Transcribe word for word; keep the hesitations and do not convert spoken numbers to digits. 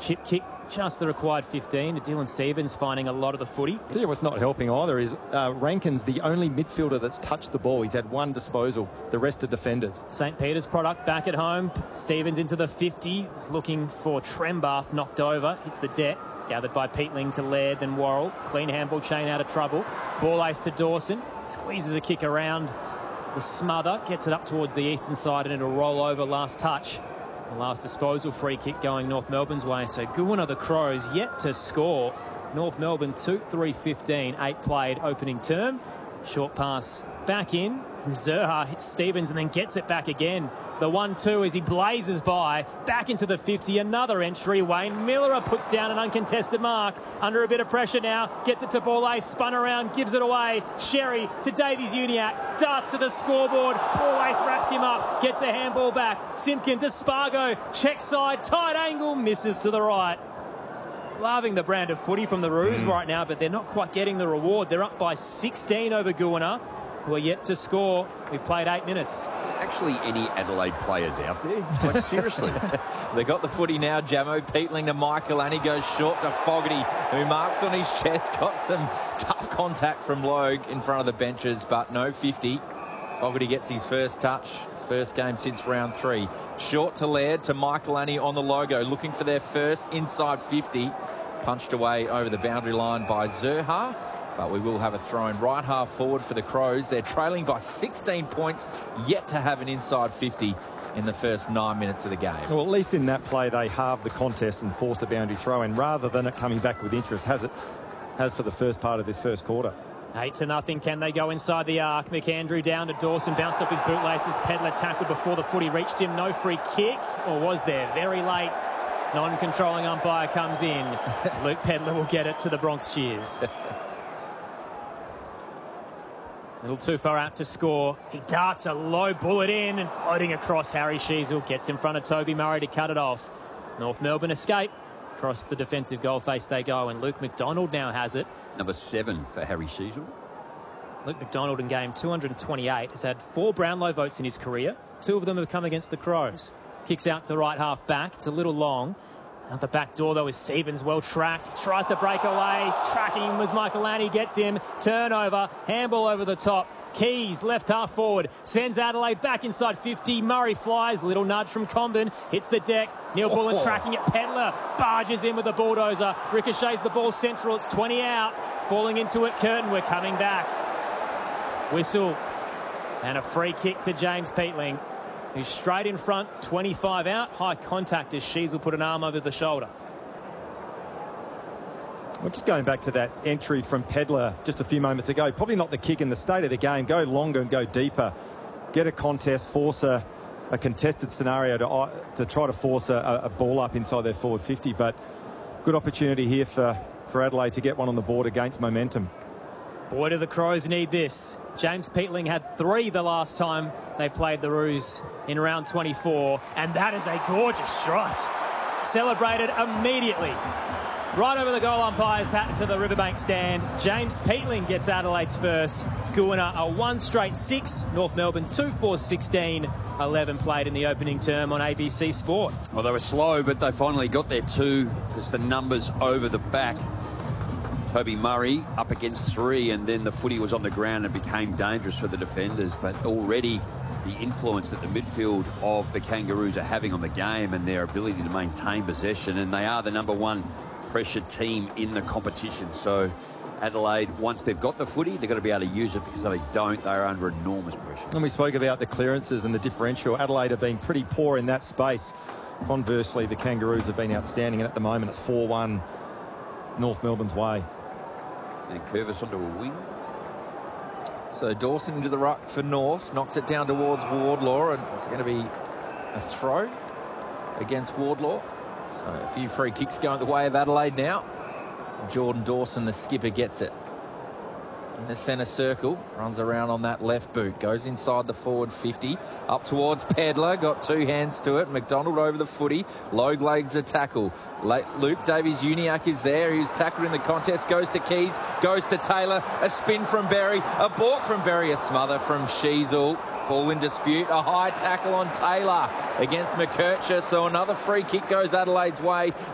chip kick, just the required fifteen. Dylan Stephens finding a lot of the footy. Tell you what's not helping either is uh, Rankin's the only midfielder that's touched the ball. He's had one disposal. The rest are defenders. Saint Peter's product back at home. Stephens into the fifty. He's looking for Trembath, knocked over. Hits the deck. Gathered by Peatling to Laird, then Worrell. Clean handball, Chain out of trouble. Ball ace to Dawson. Squeezes a kick around the smother. Gets it up towards the eastern side and it'll roll over. Last touch. The last disposal free kick going North Melbourne's way. So Goona the Crows yet to score. North Melbourne two three fifteen, eight played opening term. Short pass back in from Zerha, hits Stephens and then gets it back again. The one two as he blazes by, back into the fifty, another entry. Wayne Miller puts down an uncontested mark, under a bit of pressure now, gets it to Ball Ace, spun around, gives it away. Sherry to Davies Uniacke, darts to the scoreboard, Ball Ace wraps him up, gets a handball back. Simpkin to Spargo, check side, tight angle, misses to the right. Loving the brand of footy from the Roos mm. right now, but they're not quite getting the reward. They're up by sixteen over Goona, who are yet to score. We've played eight minutes. Is there actually any Adelaide players out there? Like, seriously. They got the footy now, Jamo. Peatling to Michael, and he goes short to Fogarty, who marks on his chest. Got some tough contact from Logue in front of the benches, but no fifty. Fogarty gets his first touch, his first game since round three. Short to Laird, to Michael Annie on the logo, looking for their first inside fifty. Punched away over the boundary line by Zerha. But we will have a throw in right half forward for the Crows. They're trailing by sixteen points, yet to have an inside fifty in the first nine minutes of the game. Well, at least in that play, they halved the contest and forced a boundary throw in rather than it coming back with interest, has it has for the first part of this first quarter. Eight to nothing. Can they go inside the arc? McAndrew down to Dawson, bounced off his bootlaces. Pedler tackled before the footy reached him. No free kick, or was there? Very late. Non-controlling umpire comes in. Luke Pedler will get it to the Bronx cheers. A little too far out to score. He darts a low bullet in and floating across. Harry Sheasel gets in front of Toby Murray to cut it off. North Melbourne escape. Across the defensive goal face they go, and Luke McDonald now has it. Number seven for Harry Sheasel. Luke McDonald in game two hundred twenty-eight has had four Brownlow votes in his career. Two of them have come against the Crows. Kicks out to the right half back. It's a little long. Out the back door, though, is Stephens, well tracked. Tries to break away. Tracking him was Michael Lanny. Gets him. Turnover. Handball over the top. Keys, left half forward. Sends Adelaide back inside fifty. Murray flies. Little nudge from Comben. Hits the deck. Neil Bullen oh. tracking it. Pedler barges in with the bulldozer. Ricochets the ball central. It's twenty out. Falling into it. Curtin, we're coming back. Whistle. And a free kick to James Peatling, who's straight in front, twenty-five out. High contact as Sheasel put an arm over the shoulder. Well, just going back to that entry from Pedler just a few moments ago, probably not the kick in the state of the game. Go longer and go deeper. Get a contest, force a, a contested scenario to, uh, to try to force a, a ball up inside their forward fifty. But good opportunity here for, for Adelaide to get one on the board against momentum. Boy, do the Crows need this. James Peatling had three the last time they played the Roos in round twenty-four, and that is a gorgeous strike. Celebrated immediately. Right over the goal umpire's hat to the Riverbank stand. James Peatling gets Adelaide's first. Goona a one straight six. North Melbourne two four sixteen. eleven played in the opening term on A B C Sport. Well, they were slow, but they finally got there too. Just the numbers over the back. Toby Murray up against three, and then the footy was on the ground and became dangerous for the defenders. But already the influence that the midfield of the Kangaroos are having on the game and their ability to maintain possession, and they are the number one pressure team in the competition. So Adelaide, once they've got the footy, they've got to be able to use it, because if they don't, they're under enormous pressure. And we spoke about the clearances and the differential. Adelaide have been pretty poor in that space. Conversely, the Kangaroos have been outstanding, and at the moment it's four one North Melbourne's way. And Curvis onto a wing. So Dawson into the ruck for North, knocks it down towards Wardlaw, and it's going to be a throw against Wardlaw. So a few free kicks going the way of Adelaide now. Jordan Dawson, the skipper, gets it in the centre circle, runs around on that left boot, goes inside the forward fifty, up towards Pedler, got two hands to it. McDonald over the footy, Logue legs a tackle. Luke Davies Uniacke is there, he was tackled in the contest, goes to Keys, goes to Taylor, a spin from Berry, a balk from Berry, a smother from Sheasel. Ball in dispute, a high tackle on Taylor against McKercher, so another free kick goes Adelaide's way.